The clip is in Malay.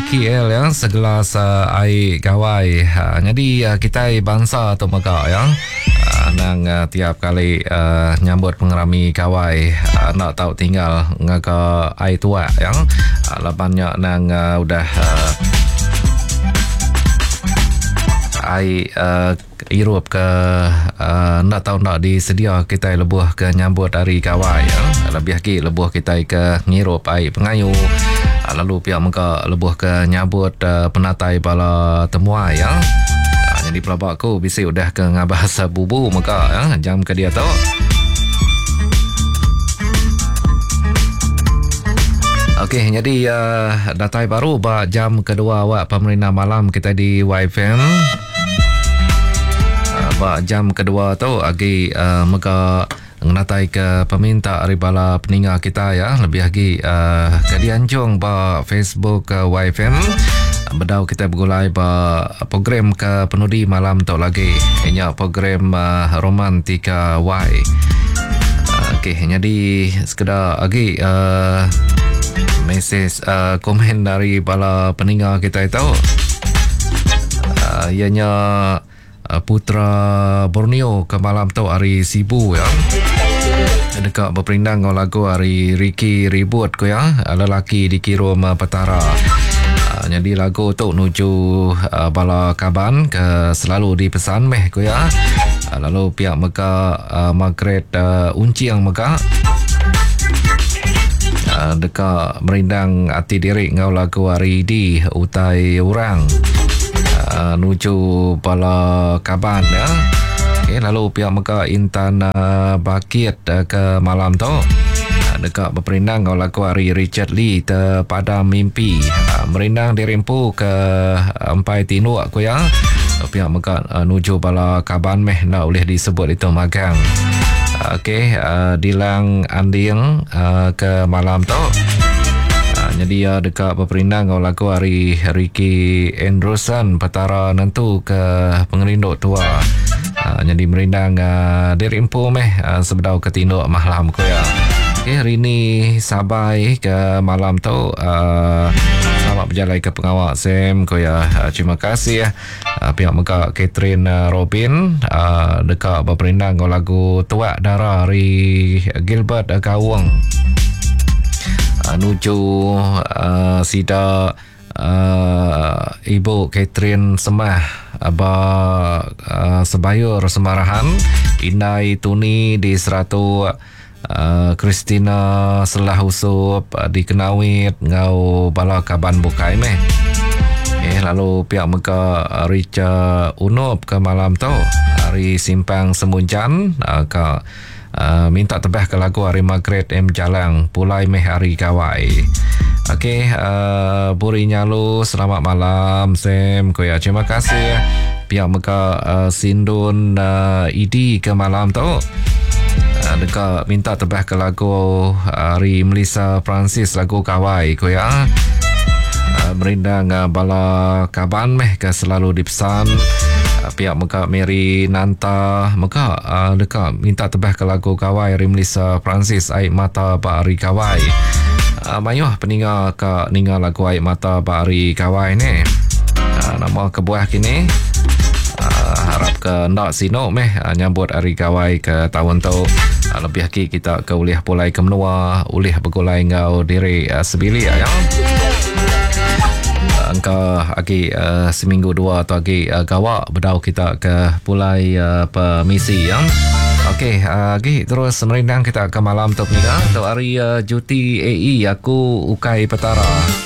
KL ya, segelas air gawai. Jadi kita bangsa tu maka ya. Nang tiap kali nyambut pengerami gawai nak tahu tinggal ngaka air tua ya. Banyak nang udah air Europe ke nak tahu nak disedia kita lebuh ke nyambut hari kawai ya. Lebih lagi lebuh kita ke ngirup air pengayu, lalu pihak muka lebuh ke nyambut penatai bala temuai ya. Jadi pelabak aku bisa udah ke ngabahasa bubu muka ya, jam ke dia tu. Okey, jadi datai baru jam kedua awak pemerintah malam kita di YFM. Jam kedua tu agi mega ngatai ke peminta aribala peninga kita ya, lebih lagi ke dianjung ba Facebook YFM. Bedau kita bergulai ba program ke penudi malam tu lagi. Ianya program Romantika Y. Okey, jadi sekedar agi mesej komen dari bala peninga kita itu. Ianya Putra Borneo ke malam tu hari Sibu ya. Dekat berperindang dengan lagu hari Ricky Ribut ko ya. Lelaki di Kirum Petara. Jadi lagu tu nuju bala kaban ke selalu dipesan meh ko ya. Lalu pihak Meka Margaret Unciang Meka dekat merindang hati diri ngau lagu hari di utai orang. Nuju bala kaban ya. Okay, lalu pihak Meka Intan Bakit ke malam tu dekat berperindang kalau lagu hari Richard Lee Padam Mimpi merindang dirimpu ke Empai Tinu aku ya. Pihak Meka nuju bala kaban meh nak boleh disebut itu magang. Okey, Dilang Anding ke malam tu. Jadi dekat berperindang kalau lagu hari Ricky Andrewson Petara nentu ke pengerinduk tua. Jadi merindang dirimpu meh sebedau ketinduk malam ko ya. Okay, hari ni sabai ke malam tu selamat berjalan ke pengawal Sam ko ya. Terima kasih ya pihak Meka Catherine Robin dekat berperindang kalau lagu tua darah hari Gilbert Kawang. Nuju sida Ibu Catherine Semah Sebayur Semarahan Indai Tuni di Seratu Christina Selah Usup di Kenawit ngau bala kaban bukai meh. Lalu pihak Meka Richa Unup ke malam tu hari Simpang Semunjan ke minta tebah ke lagu hari Margaret M. Jalang pulai meh hari kawai. Okey, Buri Nyalu selamat malam Sam ko ya. Terima kasih pihak Meka Sindun Idi ke malam tu dekat minta tebah ke lagu hari Melissa Francis lagu kawai ko ya. Merindang bala kaban meh ke selalu dipesan. Pihak Meka Mary Nanta Meka dekat minta tebah ke lagu kawai Rimlisa Francis Air Mata Bari Kawai. Mayuh peninga ke ninga lagu Air Mata Bari Kawai ni. Nama kebuah kini harap ke ndak sino meh nyambut hari kawai ke tahun tu. Lebih lagi kita ke ulih pulai ke menua, ulih bergulai ngau diri sebili ya. Angka lagi seminggu dua atau lagi gawak bedau kita ke pulai permisi ya. Okey, lagi terus merindang kita ke malam tu ni tu hari Juti AE aku Ukai Petara.